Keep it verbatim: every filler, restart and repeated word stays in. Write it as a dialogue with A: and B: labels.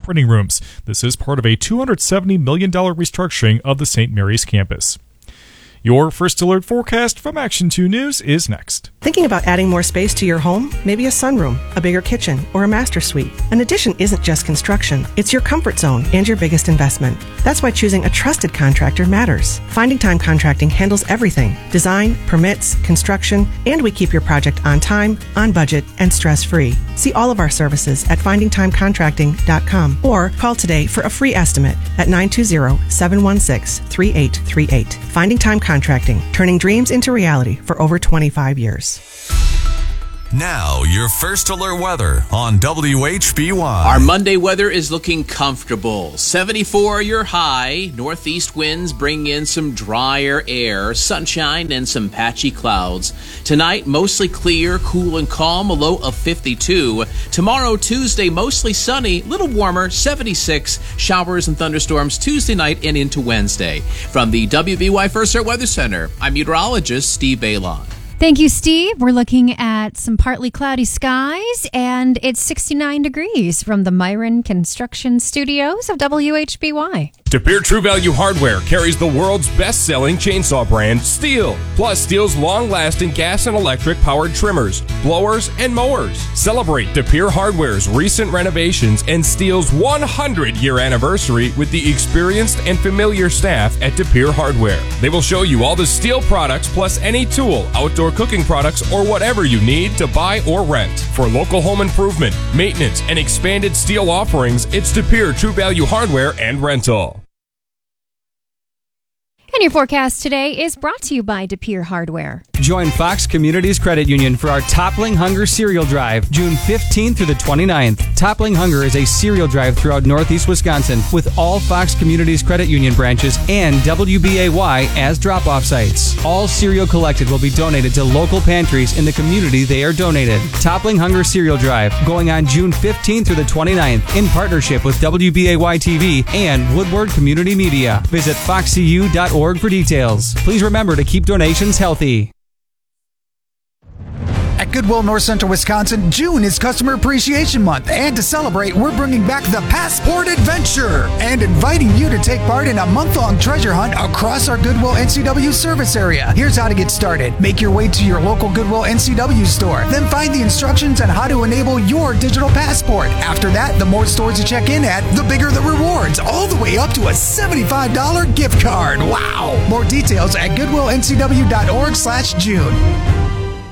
A: operating rooms. This is part of a two hundred seventy million dollars restructuring of the Saint Mary's campus. Your First Alert forecast from Action two News is next.
B: Thinking about adding more space to your home? Maybe a sunroom, a bigger kitchen, or a master suite. An addition isn't just construction. It's your comfort zone and your biggest investment. That's why choosing a trusted contractor matters. Finding Time Contracting handles everything. Design, permits, construction, and we keep your project on time, on budget, and stress-free. See all of our services at finding time contracting dot com or call today for a free estimate at nine two zero, seven one six, three eight three eight. Finding Time Contracting, turning dreams into reality for over twenty-five years.
C: Now, your First Alert weather on W H B Y.
D: Our Monday weather is looking comfortable. seventy-four your high. Northeast winds bring in some drier air, sunshine, and some patchy clouds. Tonight, mostly clear, cool, and calm, a low of fifty-two. Tomorrow, Tuesday, mostly sunny, little warmer, seventy-six. Showers and thunderstorms Tuesday night and into Wednesday. From the W B Y First Alert Weather Center, I'm meteorologist Steve Bailon.
E: Thank you, Steve. We're looking at some partly cloudy skies, and it's sixty-nine degrees from the Myron Construction Studios of W H B Y.
F: De Pere True Value Hardware carries the world's best-selling chainsaw brand, Stihl, plus Stihl's long-lasting gas and electric-powered trimmers, blowers, and mowers. Celebrate De Pere Hardware's recent renovations and Stihl's one hundred year anniversary with the experienced and familiar staff at De Pere Hardware. They will show you all the Stihl products plus any tool, outdoor cooking products, or whatever you need to buy or rent. For local home improvement, maintenance, and expanded Stihl offerings, it's De Pere True Value Hardware and Rental.
E: And your forecast today is brought to you by De Pere Hardware.
G: Join Fox Communities Credit Union for our Toppling Hunger Cereal Drive, June fifteenth through the twenty-ninth. Toppling Hunger is a cereal drive throughout Northeast Wisconsin with all Fox Communities Credit Union branches and W B A Y as drop-off sites. All cereal collected will be donated to local pantries in the community they are donated. Toppling Hunger Cereal Drive, going on June fifteenth through the twenty-ninth in partnership with W B A Y T V and Woodward Community Media. Visit fox c u dot org for details. Please remember to keep donations healthy.
H: At Goodwill North Central Wisconsin, June is Customer Appreciation Month, and to celebrate, we're bringing back the Passport Adventure and inviting you to take part in a month-long treasure hunt across our Goodwill N C W service area. Here's how to get started. Make your way to your local Goodwill N C W store, then find the instructions on how to enable your digital passport. After that, the more stores you check in at, the bigger the rewards, all the way up to a seventy-five dollars gift card. Wow! More details at goodwill n c w dot org slash June.